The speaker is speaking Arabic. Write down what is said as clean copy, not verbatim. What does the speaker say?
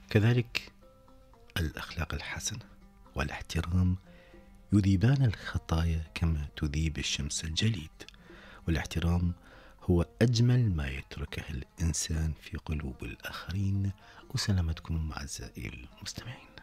كذلك الأخلاق الحسنة والاحترام يذيبان الخطايا كما تذيب الشمس الجليد. والاحترام هو أجمل ما يتركه الإنسان في قلوب الآخرين. وسلامتكم أعزائي المستمعين.